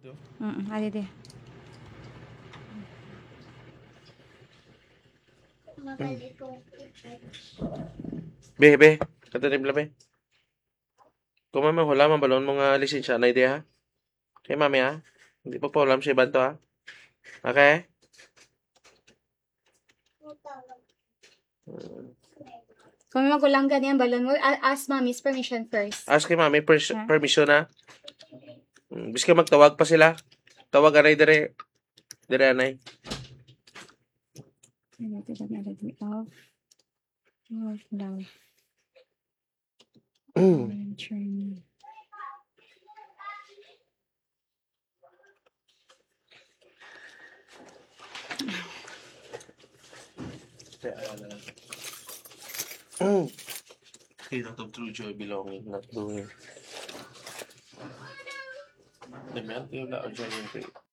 Adi di. Be, katanib lang be. Kung mami hula, mabalon mo nga lisensya na ide ha. Okay, mami ha. Hindi pa ulam si Banto ha. Okay? Kung may magulang ganyan balon mo, ask mommy's permission first. Ask kay mami Ha? permission ha. Biski magtawag pa sila. Tawag anay dire. Dire anay. Off. Off lang. Turn. Freedom of true joy belonging, not doing. Demi, yung na-join yung